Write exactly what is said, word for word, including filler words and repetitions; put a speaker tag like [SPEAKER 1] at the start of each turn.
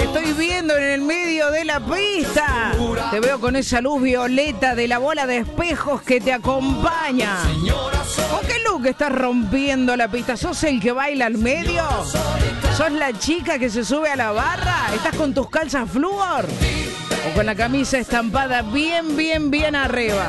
[SPEAKER 1] estoy viendo en el medio de la pista. Te veo con esa luz violeta de la bola de espejos que te acompaña. ¿Con qué look estás rompiendo la pista? ¿Sos el que baila al medio? ¿Sos la chica que se sube a la barra? ¿Estás con tus calzas flúor? ¿O con la camisa estampada bien, bien, bien arriba?